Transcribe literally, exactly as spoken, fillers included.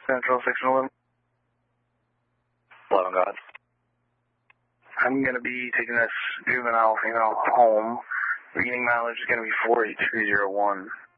Central Section eleven. eleven, go ahead. I'm going to be taking this juvenile female home. Beginning mileage is going to be four eight two zero one.